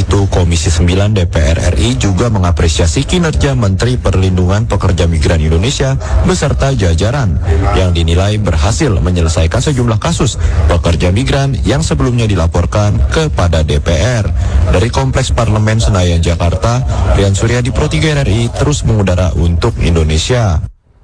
itu, Komisi 9 DPR RI juga mengapresiasi kinerja Menteri Perlindungan Pekerja Migran Indonesia beserta jajaran yang dinilai berhasil menyelesaikan sejumlah kasus pekerja migran yang sebelumnya dilaporkan kepada DPR. Dari Kompleks Parlemen Senayan, Jakarta, Rian Suryadi, Pro 3 RRI terus mengudara untuk Indonesia.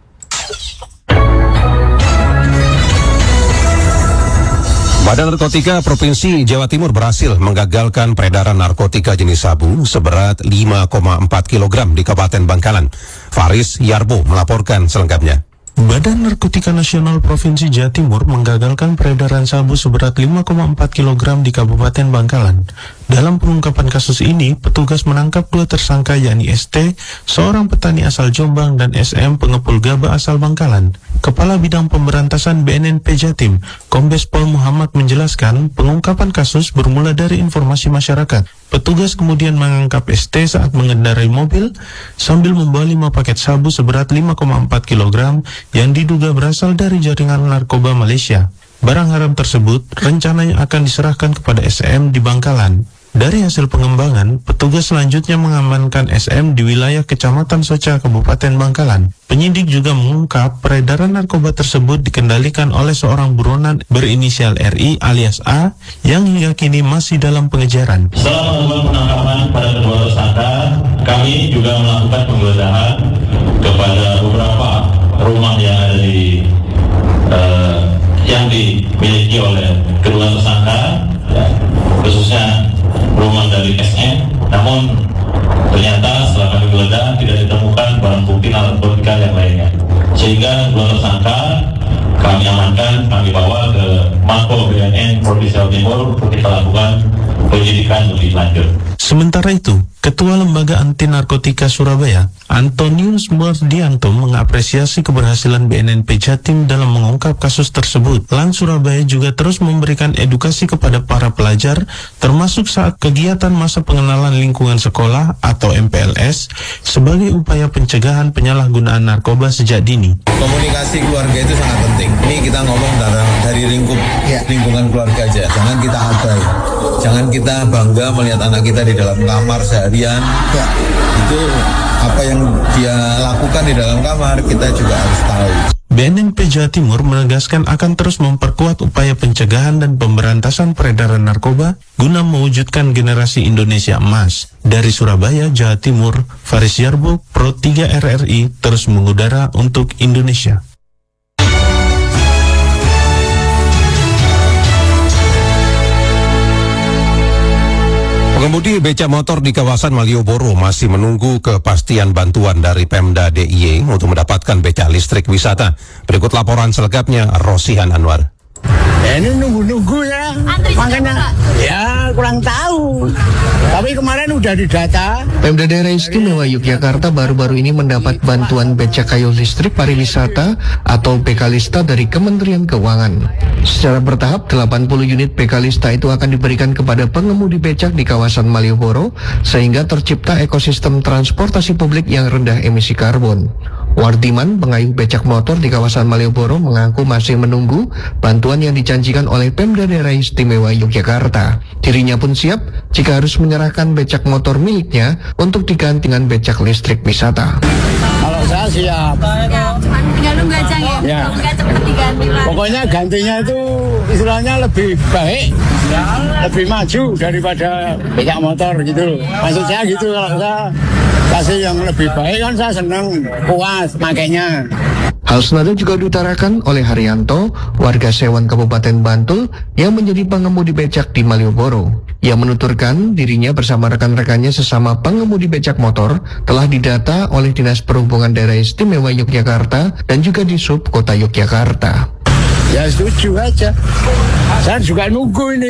Badan Narkotika Provinsi Jawa Timur berhasil menggagalkan peredaran narkotika jenis sabu seberat 5,4 kg di Kabupaten Bangkalan. Faris Yarbo melaporkan selengkapnya. Badan Narkotika Nasional Provinsi Jawa Timur menggagalkan peredaran sabu seberat 5,4 kg di Kabupaten Bangkalan. Dalam pengungkapan kasus ini, petugas menangkap dua tersangka yakni ST, seorang petani asal Jombang, dan SM, pengepul gabah asal Bangkalan. Kepala Bidang Pemberantasan BNNP Jatim, Kombes Pol Muhammad menjelaskan, pengungkapan kasus bermula dari informasi masyarakat. Petugas kemudian menangkap ST saat mengendarai mobil sambil membawa 5 paket sabu seberat 5,4 kg yang diduga berasal dari jaringan narkoba Malaysia. Barang haram tersebut rencananya akan diserahkan kepada SM di Bangkalan. Dari hasil pengembangan, petugas selanjutnya mengamankan SM di wilayah Kecamatan Soca, Kabupaten Bangkalan. Penyidik juga mengungkap peredaran narkoba tersebut dikendalikan oleh seorang buronan berinisial RI alias A yang hingga kini masih dalam pengejaran. Setelah melakukan penangkapan pada kedua tersangka, kami juga melakukan penggeledahan kepada beberapa rumah yang ada di yang dimiliki oleh kedua tersangka, khususnya rumah dari SM. Namun ternyata setelah kami geledah tidak ditemukan barang bukti narkotika yang lainnya, sehingga dua tersangka kami amankan, kami bawa ke Mako BNN Provinsi Jawa Timur untuk kita lakukan penyidikan lebih lanjut. Sementara itu, Ketua Lembaga Anti Narkotika Surabaya, Antonius Murdianto, mengapresiasi keberhasilan BNNP Jatim dalam mengungkap kasus tersebut. LAN Surabaya juga terus memberikan edukasi kepada para pelajar, termasuk saat kegiatan masa pengenalan lingkungan sekolah atau MPLS, sebagai upaya pencegahan penyalahgunaan narkoba sejak dini. Komunikasi keluarga itu sangat penting. Ini kita ngomong dari lingkungan keluarga aja. Jangan kita abai. Jangan kita bangga melihat anak kita di dalam kamar seharian. Itu apa yang dia lakukan di dalam kamar, kita juga harus tahu. BNNP Jawa Timur menegaskan akan terus memperkuat upaya pencegahan dan pemberantasan peredaran narkoba guna mewujudkan generasi Indonesia emas. Dari Surabaya, Jawa Timur, Faris Yarbo, Pro 3 RRI terus mengudara untuk Indonesia. Pengemudi becak motor di kawasan Malioboro masih menunggu kepastian bantuan dari Pemda DIY untuk mendapatkan becak listrik wisata. Berikut laporan selengkapnya, Rosihan Anwar. Ini nunggu-nunggu ya, makanya ya kurang tahu. Tapi kemarin udah didata. Pemda Daerah Istimewa Yogyakarta baru-baru ini mendapat bantuan becak kayu listrik pariwisata atau Bekalista dari Kementerian Keuangan. Secara bertahap, 80 unit Bekalista itu akan diberikan kepada pengemudi becak di kawasan Malioboro sehingga tercipta ekosistem transportasi publik yang rendah emisi karbon. Wardiman, pengayuh becak motor di kawasan Malioboro, mengaku masih menunggu bantuan yang dijanjikan oleh Pemda Daerah Istimewa Yogyakarta. Dirinya pun siap jika harus menyerahkan becak motor miliknya untuk diganti dengan becak listrik wisata. Kalau saya siap. Cuma tinggal nunggu aja ya. Nggak cepet diganti, Pak. Pokoknya gantinya itu istilahnya lebih baik, lebih maju daripada becak motor gitu. Maksud saya gitu, kalau saya kasih yang lebih baik kan saya senang, puas makanya. Hal senada juga diutarakan oleh Haryanto, warga Sewan Kabupaten Bantul yang menjadi pengemudi becak di Malioboro. Ia menuturkan dirinya bersama rekan-rekannya sesama pengemudi becak motor telah didata oleh Dinas Perhubungan Daerah Istimewa Yogyakarta dan juga di Sub Kota Yogyakarta. Ya setuju aja. Saya juga nunggu ini.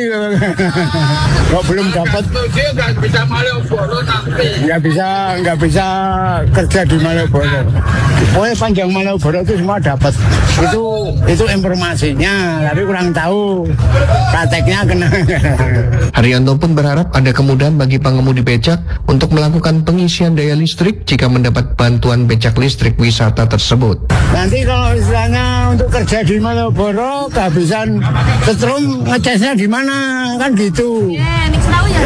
Kok belum dapat? Nggak bisa Malioboro nanti. Nggak bisa kerja di Malioboro. Pokoknya panjang Malioboro itu semua dapat. Itu informasinya, tapi kurang tahu prakteknya kena. Haryanto pun berharap ada kemudahan bagi pengemudi becak untuk melakukan pengisian daya listrik jika mendapat bantuan becak listrik wisata tersebut. Nanti kalau istilahnya untuk kerja di Malioboro kehabisan setrum, ngecasnya gimana kan gitu.